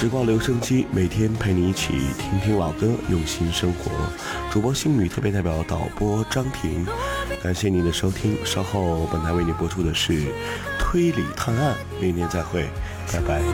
时光留声机，每天陪你一起听听老歌，用心生活。主播星宇特别代表导播张婷，感谢您的收听。稍后本台为你播出的是推理探案，明天再会，拜拜。